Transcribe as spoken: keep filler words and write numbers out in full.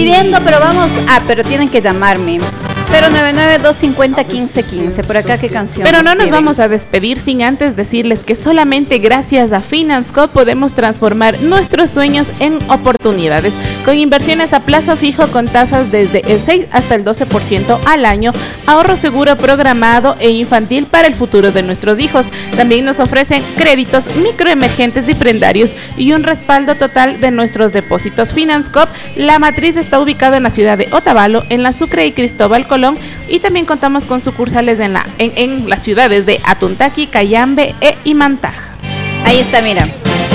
despidiendo, pero vamos. Ah, pero tienen que llamarme. cero nueve nueve, dos cinco cero, uno cinco uno cinco. Por acá, ¿qué canción? Pero no nos quieren? vamos a despedir sin antes decirles que solamente gracias a FinanceCo podemos transformar nuestros sueños en oportunidades. Con inversiones a plazo fijo con tasas desde el seis hasta el doce por ciento al año, ahorro seguro programado e infantil para el futuro de nuestros hijos. También nos ofrecen créditos microemergentes y prendarios y un respaldo total de nuestros depósitos. FinanceCo, la matriz está ubicada en la ciudad de Otavalo, en la Sucre y Cristóbal Colón, y también contamos con sucursales en, la, en, en las ciudades de Atuntaqui, Cayambe e Imantag. Ahí está, mira.